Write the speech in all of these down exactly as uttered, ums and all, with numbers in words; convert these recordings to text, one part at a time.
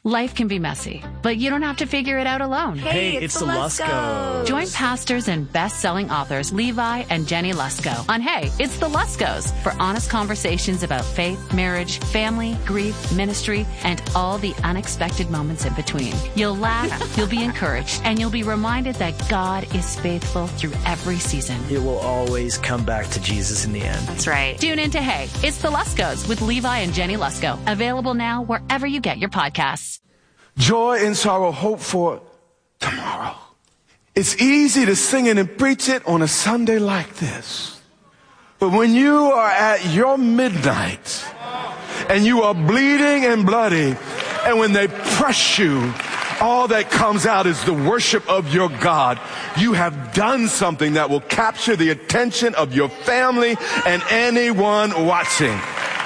Life can be messy, but you don't have to figure it out alone. Hey, Hey, it's, it's the the Luskos. Join pastors and best-selling authors Levi and Jenny Lusko on Hey, It's the Luskos for honest conversations about faith, marriage, family, grief, ministry, and all the unexpected moments in between. You'll laugh, you'll be encouraged, and you'll be reminded that God is faithful through every season. It will always come back to Jesus in the end. That's right. Tune in to Hey, It's the Luskos with Levi and Jenny Lusko. Available now wherever you get your podcasts. Joy in sorrow, hope for tomorrow. It's easy to sing it and preach it on a Sunday like this. But when you are at your midnight and you are bleeding and bloody, and when they press you, all that comes out is the worship of your God. You have done something that will capture the attention of your family and anyone watching.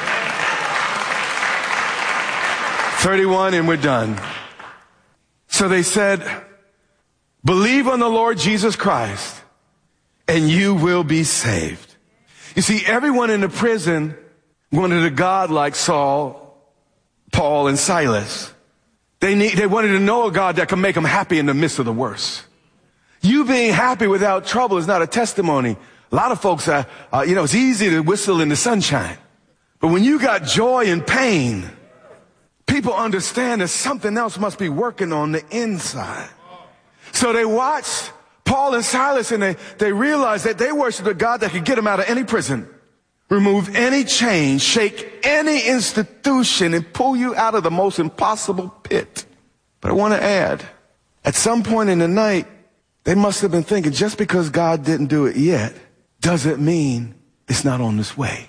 thirty-one and we're done. So they said, believe on the Lord Jesus Christ and you will be saved. You see, everyone in the prison wanted a God like Saul, Paul, and Silas. They need, they wanted to know a God that can make them happy in the midst of the worst. You being happy without trouble is not a testimony. A lot of folks, are, uh, you know, it's easy to whistle in the sunshine. But when you got joy and pain, people understand that something else must be working on the inside. So they watched Paul and Silas and they, they realized that they worshiped a God that could get them out of any prison, remove any chain, shake any institution, and pull you out of the most impossible pit. But I want to add, at some point in the night, they must have been thinking, just because God didn't do it yet, doesn't mean it's not on its way.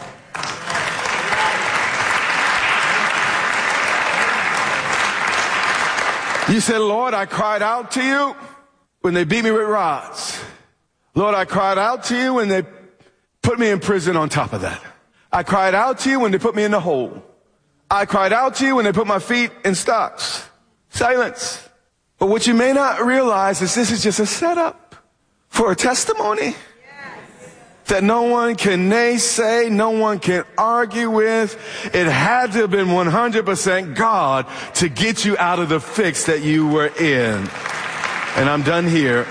You said, Lord, I cried out to you when they beat me with rods. Lord, I cried out to you when they put me in prison on top of that. I cried out to you when they put me in the hole. I cried out to you when they put my feet in stocks. Silence. But what you may not realize is this is just a setup for a testimony that no one can naysay, no one can argue with. It had to have been one hundred percent God to get you out of the fix that you were in. And I'm done here.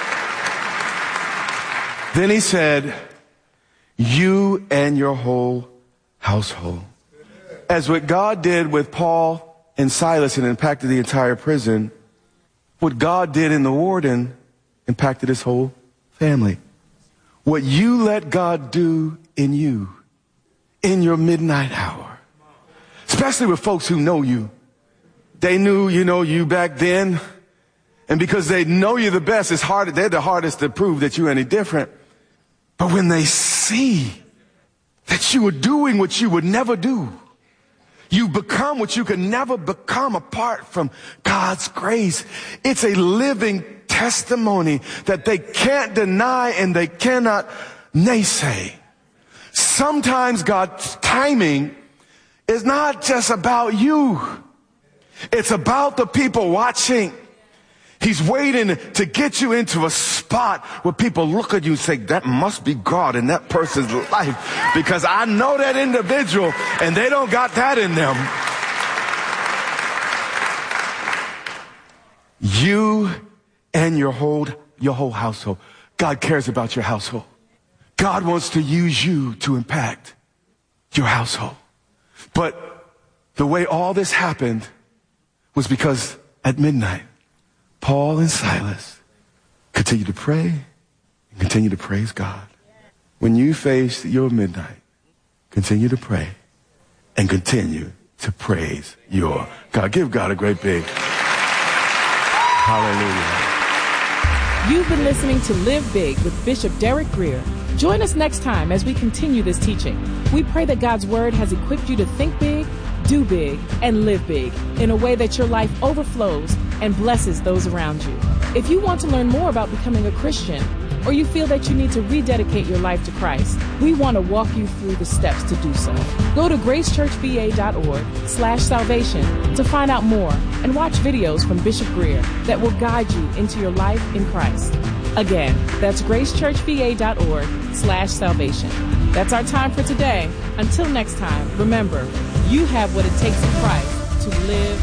Then he said, you and your whole household. As what God did with Paul and Silas and impacted the entire prison, what God did in the warden impacted his whole family. What you let God do in you, in your midnight hour, especially with folks who know you. They knew, you know, you back then, and because they know you the best, it's hard, they're the hardest to prove that you're any different. But when they see that you are doing what you would never do, you become what you could never become apart from God's grace. It's a living testimony that they can't deny and they cannot naysay. Sometimes God's timing is not just about you. It's about the people watching. He's waiting to get you into a spot where people look at you and say, that must be God in that person's life, because I know that individual and they don't got that in them. You and your whole, your whole household. God cares about your household. God wants to use you to impact your household. But the way all this happened was because at midnight, Paul and Silas continue to pray and continue to praise God. When you face your midnight, continue to pray and continue to praise your God. Give God a great big hallelujah. You've been listening to Live Big with Bishop Derek Grier. Join us next time as we continue this teaching. We pray that God's Word has equipped you to think big, do big, and live big in a way that your life overflows and blesses those around you. If you want to learn more about becoming a Christian, or you feel that you need to rededicate your life to Christ, we want to walk you through the steps to do so. Go to gracechurchva.org slash salvation to find out more and watch videos from Bishop Grier that will guide you into your life in Christ. Again, that's gracechurchva.org slash salvation. That's our time for today. Until next time, remember, you have what it takes in Christ to live